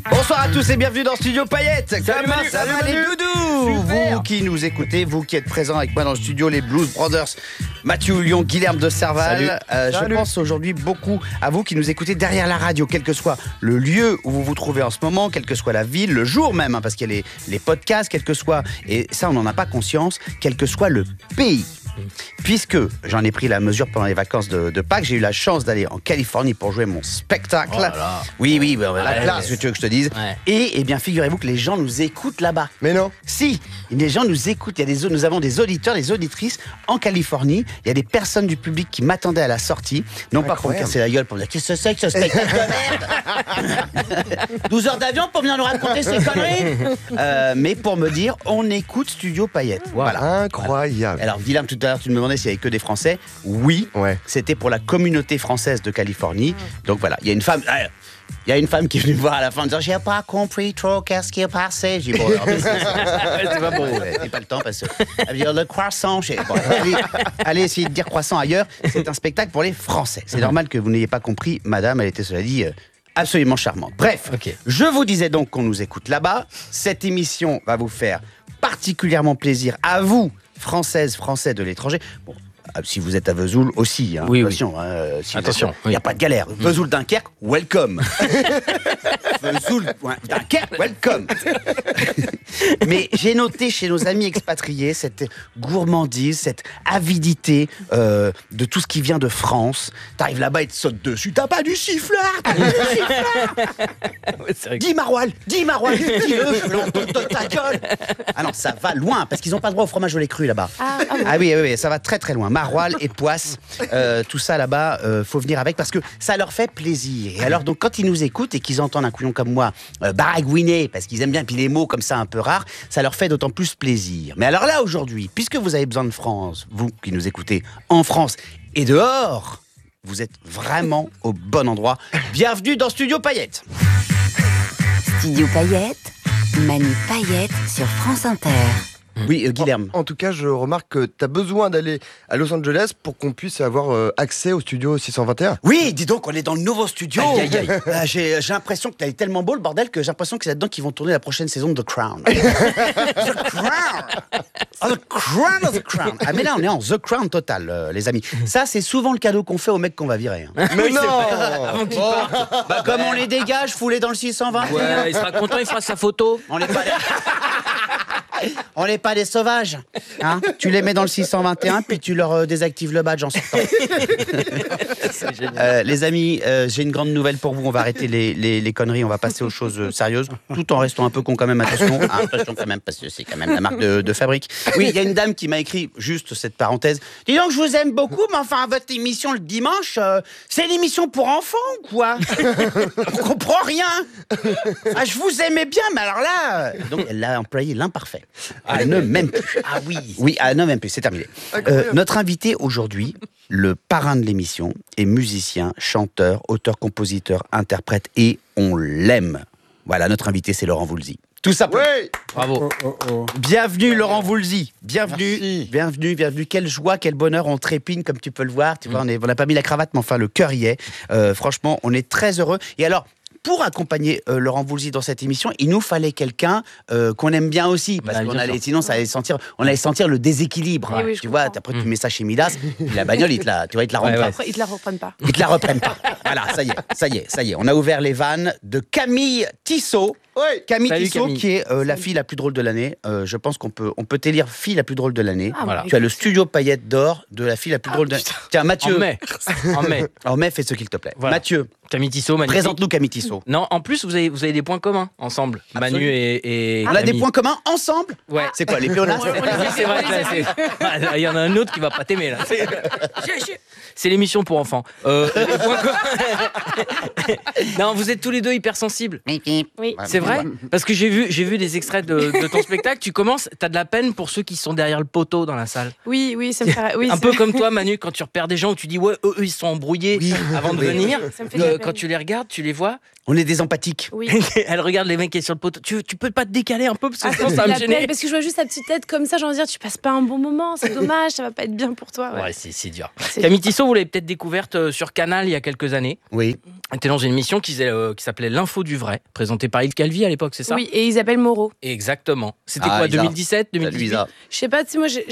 Bonsoir à tous et bienvenue dans Studio Payette. Salut Manu, ça va les doudous? Vous qui nous écoutez, vous qui êtes présents avec moi dans le studio, les Blues Brothers, Mathieu Lyon, Guilherme de Serval. Je pense aujourd'hui beaucoup à vous qui nous écoutez derrière la radio, quel que soit le lieu où vous vous trouvez en ce moment, quelle que soit la ville, le jour même, parce qu'il y a les podcasts, quel que soit, et ça on n'en a pas conscience, quel que soit le pays. Puisque j'en ai pris la mesure pendant les vacances de Pâques, j'ai eu la chance d'aller en Californie pour jouer mon spectacle. Oh là là. Oui, la classe, qu'est-ce que tu veux que je te dise. Ouais. Et bien, figurez-vous que les gens nous écoutent là-bas. Mais non. Si, les gens nous écoutent. Nous avons des auditeurs, des auditrices en Californie. Il y a des personnes du public qui m'attendaient à la sortie, non pas pour me casser la gueule, pour me dire qu'est-ce que c'est que ce spectacle de merde. 12 heures d'avion pour venir nous raconter ces conneries. Mais pour me dire, on écoute Studio Payette. Voilà. Incroyable. Alors, Guilherme, tout à l'heure, tu me demandais s'il n'y avait que des Français. Oui, Ouais. c'était pour la communauté française de Californie. Donc voilà, il y a une femme. Il y a une femme qui est venue me voir à la fin en disant j'ai pas compris trop qu'est-ce qui est passé. J'ai dit bon, alors, c'est pas beau, c'est pas le temps parce que elle veut dire le croissant. Bon, allez essayer de dire croissant ailleurs. C'est un spectacle pour les Français. C'est normal que vous n'ayez pas compris, madame. Elle était cela dit absolument charmante. Bref, Je vous disais donc qu'on nous écoute là-bas. Cette émission va vous faire particulièrement plaisir à vous, Françaises, Français de l'étranger. Bon. Si vous êtes à Vesoul aussi, hein, oui, attention. Oui. Si attention, il n'y a pas de galère. Vesoul, Dunkerque, welcome. Vesoul, Dunkerque, welcome. Mais j'ai noté chez nos amis expatriés cette gourmandise, cette avidité de tout ce qui vient de France. T'arrives là-bas et te sautes dessus. T'as pas du sifflard, Dis Maroilles, dis-le, je veux l'entendre ta gueule. Ah non, ça va loin, parce qu'ils n'ont pas le droit au fromage au lait cru là-bas. Ah oui, ça va très très loin. Maroilles et Poisse, tout ça là-bas, faut venir avec parce que ça leur fait plaisir. Et alors donc quand ils nous écoutent et qu'ils entendent un couillon comme moi baragouiner, parce qu'ils aiment bien, puis les mots comme ça un peu rares, ça leur fait d'autant plus plaisir. Mais alors là aujourd'hui, puisque vous avez besoin de France, vous qui nous écoutez en France et dehors, vous êtes vraiment au bon endroit. Bienvenue dans Studio Payette. Studio Payette, Manu Payette sur France Inter. Oui, Guilherme. En tout cas, je remarque que tu as besoin d'aller à Los Angeles pour qu'on puisse avoir accès au studio 621. Oui, dis donc, on est dans le nouveau studio. Aïe, aïe, aïe. J'ai l'impression que t'es tellement beau le bordel que j'ai l'impression que c'est là-dedans qu'ils vont tourner la prochaine saison de The Crown. The Crown. Oh, The Crown of the Crown. Ah mais là, on est en The Crown total, les amis. Ça, c'est souvent le cadeau qu'on fait aux mecs qu'on va virer. Hein. Mais non. Avant qu'il parte. Bah, comme on les dégage, foulés dans le 620. Ouais, il sera content, il fera sa photo. On n'est pas on n'est pas des sauvages. Hein, tu les mets dans le 621, puis tu leur désactives le badge en sortant. Les amis, j'ai une grande nouvelle pour vous. On va arrêter les conneries, on va passer aux choses sérieuses, tout en restant un peu con quand même. Attention, attention quand même, parce que c'est quand même la marque de fabrique. Oui, il y a une dame qui m'a écrit, juste cette parenthèse. Dis donc, je vous aime beaucoup, mais enfin, votre émission le dimanche, c'est l'émission pour enfants ou quoi? On comprend rien. Ah, je vous aimais bien, mais alors là... Donc, elle a employé l'imparfait. Elle ne m'aime plus. Ah oui. Oui, elle ne m'aime plus, c'est terminé. Notre invité aujourd'hui, le parrain de l'émission, est musicien, chanteur, auteur, compositeur, interprète, et on l'aime. Voilà, notre invité, c'est Laurent Voulzy. Tout simplement. Oui. Bravo. Bienvenue Laurent Voulzy. Bienvenue, Merci. bienvenue. Quelle joie, quel bonheur. On trépigne comme tu peux le voir. Tu vois, on n'a pas mis la cravate, mais enfin le cœur y est. Franchement, on est très heureux. Et alors, pour accompagner Laurent Voulzy dans cette émission, il nous fallait quelqu'un qu'on aime bien aussi, parce qu'on allait, sinon ça allait sentir, on allait sentir le déséquilibre. Oui, oui, tu vois, après tu mets ça chez Midas, puis la bagnole, tu vois, ils te la rendent pas. Après, ils te la reprennent pas. Ils te la reprennent pas. Voilà, ça y est. On a ouvert les vannes de Camille Tissot. Oui. Camille Salut, Tissot, Camille. qui est la fille la plus drôle de l'année. Je pense qu'on peut t'élire fille la plus drôle de l'année. Ah, Voilà. Tu as le studio paillette d'or de la fille la plus drôle de l'année. Tiens, Mathieu. En mai. En mai. En mai, fais ce qu'il te plaît. Voilà. Mathieu, Camille Tissot, magnifique. présente-nous Camille Tissot. Non, en plus, vous avez des points communs ensemble. Absolument. Manu et On a des Camille. points communs ensemble. Ouais. C'est quoi, les péonastes? Oui, c'est vrai, là, il y en a un autre qui va pas t'aimer là. C'est l'émission pour enfants. Les points communs. Non, vous êtes tous les deux hypersensibles. Oui. C'est vrai? Parce que j'ai vu des extraits de ton spectacle. Tu commences, t'as de la peine pour ceux qui sont derrière le poteau dans la salle. Oui, ça me fait. Oui, Un peu comme toi, Manu, quand tu repères des gens où tu dis ouais, eux ils sont embrouillés avant de venir. Ça me fait de la Quand peine. tu les regardes, tu les vois, On est des empathiques. Oui. Elle regarde les mecs qui sont sur le poteau. Tu peux pas te décaler un peu parce que je Ça pense que ça va me me fait gêner. peine, parce que je vois juste ta petite tête comme ça, j'ai envie de dire, tu passes pas un bon moment, c'est dommage, ça va pas être bien pour toi. Ouais, c'est dur. C'est- Camille Tissot, vous l'avez peut-être découverte sur Canal il y a quelques années. Oui. Elle était dans une émission qui s'appelait L'Info du Vrai, présentée par Yves Calvi à l'époque, c'est ça? Oui, et Isabelle Moreau. Exactement. C'était Ah, quoi, Isa. 2017, Salut 2018? Isa. Je sais pas, tu sais, moi, j'ai